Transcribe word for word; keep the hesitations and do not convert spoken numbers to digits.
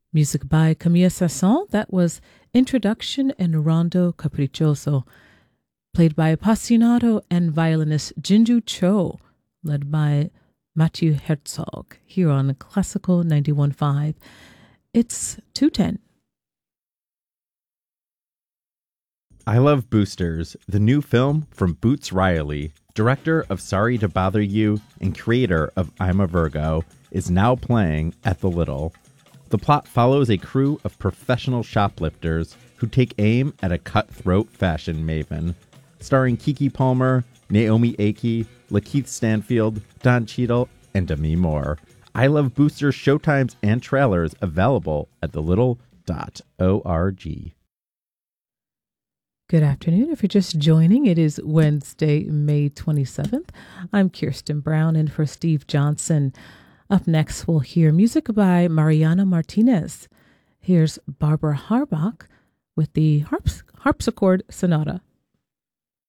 Music by Camille Sasson. That was Introduction and Rondo Capriccioso, played by Appassionato and violinist Jinju Cho, led by Matthew Herzog, here on Classical ninety-one point five. It's two ten. I Love Boosters, the new film from Boots Riley, director of Sorry to Bother You and creator of I'm a Virgo, is now playing at the Little. The plot follows a crew of professional shoplifters who take aim at a cutthroat fashion maven. Starring Kiki Palmer, Naomi Ackie, Lakeith Stanfield, Don Cheadle, and Demi Moore. I Love Boosters showtimes and trailers available at the little dot org. Good afternoon. If you're just joining, it is Wednesday, May twenty-seventh. I'm Kirsten Brown in for Steve Johnson. Up next, we'll hear music by Mariana Martinez. Here's Barbara Harbach with the harps- harpsichord sonata.